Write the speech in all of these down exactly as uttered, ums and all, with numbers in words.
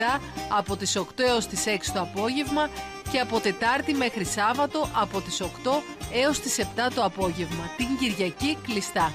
από τις οκτώ έως τις έξι το απόγευμα και από Τετάρτη μέχρι Σάββατο από τις οκτώ έως τις επτά το απόγευμα. Την Κυριακή κλειστά.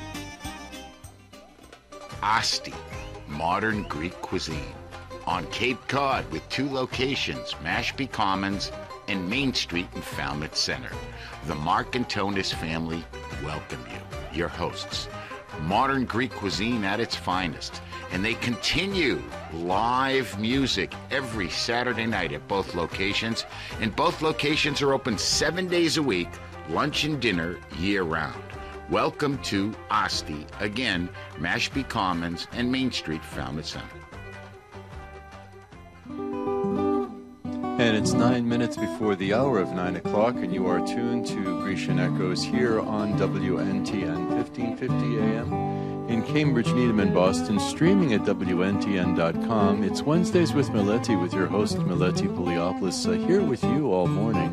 Asti, modern Greek cuisine. On Cape Cod with two locations, Mashpee Commons and Main Street in Falmouth Center. The Mark and Tonis family welcome you, your hosts. Modern Greek cuisine at its finest. And they continue live music every Saturday night at both locations. And both locations are open seven days a week, lunch and dinner year-round. Welcome to Asti, again, Mashpee Commons and Main Street, Falmouth Center. And it's nine minutes before the hour of nine o'clock, and you are tuned to Grecian Echoes here on W N T N fifteen fifty A M in Cambridge, Needham, and Boston, streaming at W N T N dot com. It's Wednesdays with Meleti, with your host Meleti Poliopoulos, uh, here with you all morning.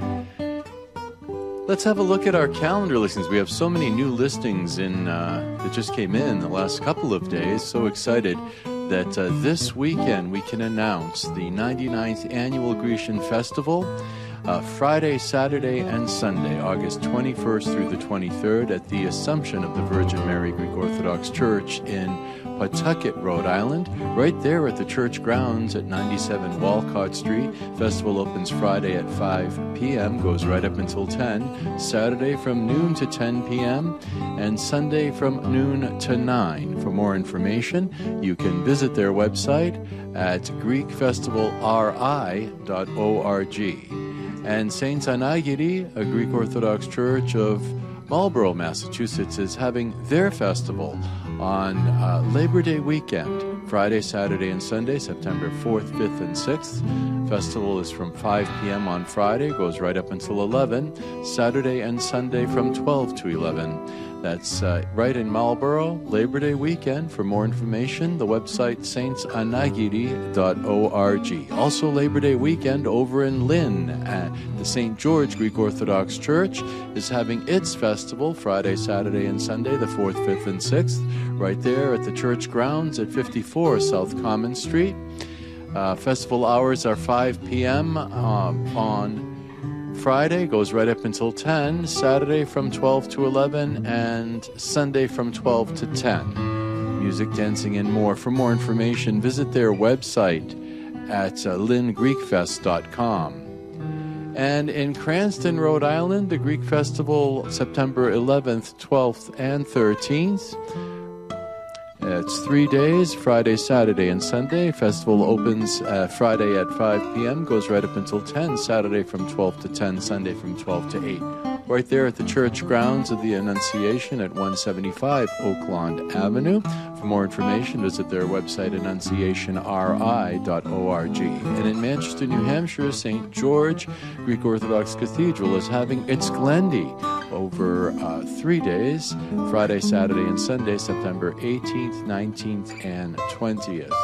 Let's have a look at our calendar listings. We have so many new listings in uh, that just came in the last couple of days. So excited that uh, this weekend we can announce the ninety-ninth Annual Grecian Festival, uh, Friday, Saturday, and Sunday, August twenty-first through the twenty-third, at the Assumption of the Virgin Mary Greek Orthodox Church in Pawtucket, Rhode Island, right there at the church grounds at ninety-seven Walcott Street. Festival opens Friday at five p.m., goes right up until ten, Saturday from noon to ten p.m., and Sunday from noon to nine. For more information, you can visit their website at greek festival r i dot org. And Saint Anagiri, a Greek Orthodox church of Marlborough, Massachusetts, is having their festival on uh, Labor Day weekend, Friday, Saturday, and Sunday, September fourth, fifth, and sixth. Festival is from five p.m. on Friday, goes right up until eleven, Saturday and Sunday from twelve to eleven. That's uh, right in Marlborough, Labor Day weekend. For more information, the website saints anagiri dot org. Also Labor Day weekend over in Lynn, at the Saint George Greek Orthodox Church is having its festival Friday, Saturday, and Sunday, the fourth, fifth, and sixth, right there at the church grounds at fifty-four South Common Street. Uh, festival hours are five p.m. Um, on Friday, goes right up until ten, Saturday from twelve to eleven, and Sunday from twelve to ten. Music, dancing, and more. For more information, visit their website at uh, lynn greek fest dot com. And in Cranston, Rhode Island, the Greek Festival, September eleventh, twelfth, and thirteenth. It's three days, Friday, Saturday, and Sunday. Festival opens uh, Friday at five p.m., goes right up until ten, Saturday from twelve to ten, Sunday from twelve to eight. Right there at the church grounds of the Annunciation at one seventy-five Oakland Avenue. For more information, visit their website, annunciation r i dot org. And in Manchester, New Hampshire, Saint George Greek Orthodox Cathedral is having its Glendy over uh, three days, Friday, Saturday, and Sunday, September eighteenth, nineteenth, and twentieth.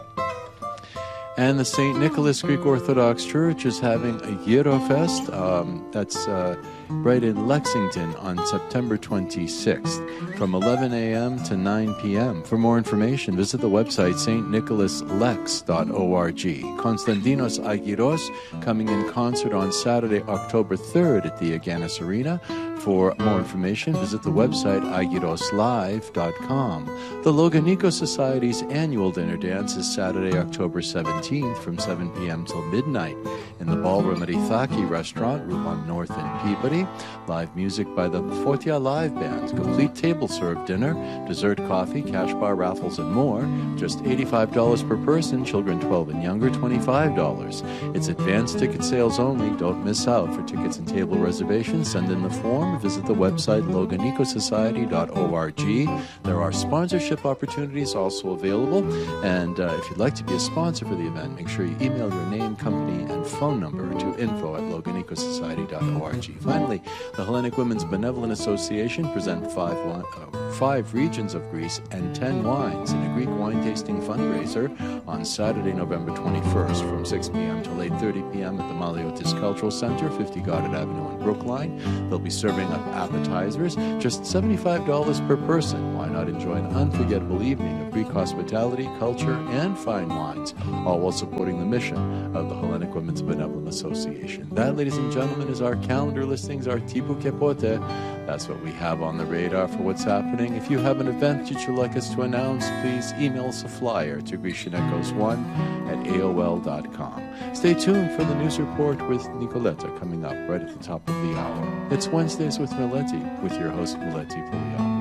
And the Saint Nicholas Greek Orthodox Church is having a Eurofest. Um, that's uh, right in Lexington on September twenty-sixth from eleven a.m. to nine p.m. For more information, visit the website saint nicholas lex dot org. Konstantinos Agiros coming in concert on Saturday, October third at the Aganis Arena. For more information, visit the website agiros live dot com. The Loganiko Society's annual dinner dance is Saturday, October seventeenth from seven p.m. till midnight in the ballroom at Ithaki Restaurant, Route one North in Peabody. Live music by the Fortia Live Band, complete table-served dinner, dessert, coffee, cash bar, raffles, and more. Just eighty-five dollars per person, children twelve and younger, twenty-five dollars. It's advanced ticket sales only. Don't miss out. For tickets and table reservations, send in the form. Visit the website loganiko society dot org. There are sponsorship opportunities also available. And uh, if you'd like to be a sponsor for the event, make sure you email your name, company, and phone number to info at loganiko society dot org. Finally, the Hellenic Women's Benevolent Association present five one oh. five regions of Greece, and ten wines in a Greek wine tasting fundraiser on Saturday, November twenty-first from six p.m. till eight thirty p.m. at the Maliotis Cultural Center, fifty Goddard Avenue in Brookline. They'll be serving up appetizers, just seventy-five dollars per person. Why not enjoy an unforgettable evening of Greek hospitality, culture, and fine wines, all while supporting the mission of the Hellenic Women's Benevolent Association. That, ladies and gentlemen, is our calendar listings, our Tipu Kepote. That's what we have on the radar for what's happening. If you have an event that you'd like us to announce, please email us a flyer to grecian echoes one at A O L dot com. Stay tuned for the news report with Nicoletta coming up right at the top of the hour. It's Wednesdays with Mileti, with your host, Mileti Pouliot.